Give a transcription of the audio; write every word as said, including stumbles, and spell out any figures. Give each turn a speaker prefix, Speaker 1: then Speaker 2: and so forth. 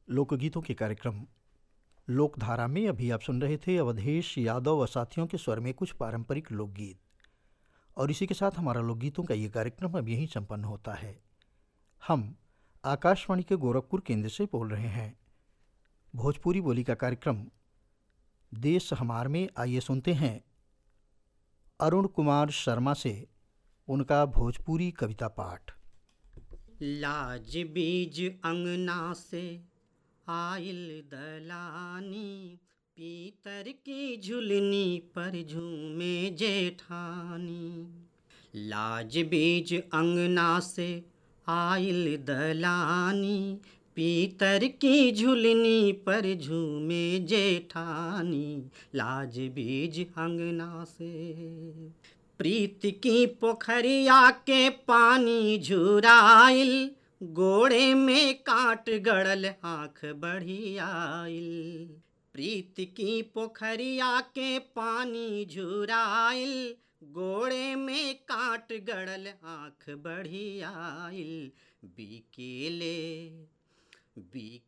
Speaker 1: लोकगीतों के कार्यक्रम लोकधारा में अभी आप सुन रहे थे अवधेश यादव व साथियों के स्वर में कुछ पारंपरिक लोकगीत। और इसी के साथ हमारा लोकगीतों का ये कार्यक्रम अब यहीं संपन्न होता है। हम आकाशवाणी के गोरखपुर केंद्र से बोल रहे हैं। भोजपुरी बोली का कार्यक्रम देश हमार में आइए सुनते हैं अरुण कुमार शर्मा से उनका भोजपुरी कविता पाठ।
Speaker 2: लाज बीज अंगना से आइल दलानी, पीतर की झुलनी पर झूमे जेठानी। लाज बीज अंगना से आइल दलानी, पीतर की झुलनी पर झूमे जेठानी। लाज बीज अंगना से प्रीत की पोखरिया के पानी झुराइल, गोड़े में कांट गड़ल आँख बढ़ी आइल। प्रीत की पोखरिया के पानी झुराइल, गोड़े में कांट गड़ल आँख बढ़ी आइल। बीकेले